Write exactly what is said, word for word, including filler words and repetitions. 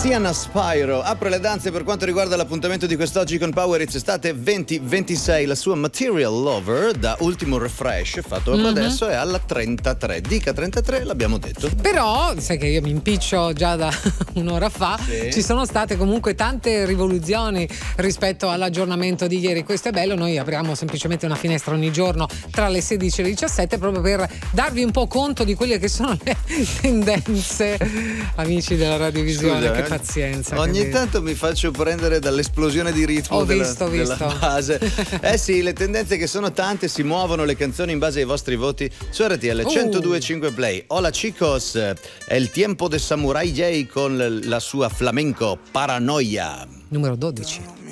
Sienna Spyro apre le danze per quanto riguarda l'appuntamento di quest'oggi con Power Hits estate venti ventisei. La sua Material Lover, da ultimo refresh fatto proprio mm-hmm. adesso, è alla trentatré. Dica trentatré, l'abbiamo detto. Però sai che io mi impiccio già da un'ora fa. Sì. Ci sono state comunque tante rivoluzioni rispetto all'aggiornamento di ieri. Questo è bello. Noi apriamo semplicemente una finestra ogni giorno tra le sedici e le diciassette proprio per darvi un po' conto di quelle che sono le tendenze, amici della radiovisione. Scusa, che pazienza. Ogni tanto mi faccio prendere dall'esplosione di ritmo Ho della, visto, della visto. base. Eh sì, le tendenze che sono tante, si muovono le canzoni in base ai vostri voti su R T L centodue e cinque Play. Hola chicos, è il tempo de Samurai J con la sua flamenco Paranoia. Numero dodici.